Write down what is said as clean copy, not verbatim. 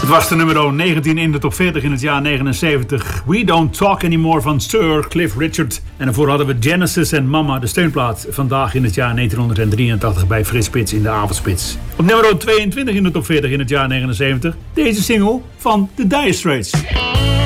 Het was de nummer 19 in de top 40 in het jaar 79. We Don't Talk Anymore van Sir Cliff Richard. En daarvoor hadden we Genesis en Mama, de steunplaat. Vandaag in het jaar 1983 bij Frits Spits in de avondspits. Op nummer 22 in de top 40 in het jaar 79. Deze single van The Dire Straits.